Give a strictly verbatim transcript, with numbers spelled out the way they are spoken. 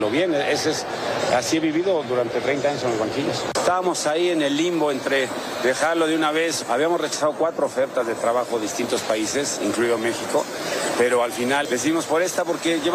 Lo bien, ese es, así he vivido durante treinta años en los banquillos. Estábamos ahí en el limbo entre dejarlo de una vez. Habíamos rechazado cuatro ofertas de trabajo de distintos países, incluido México, pero al final decidimos por esta porque lleva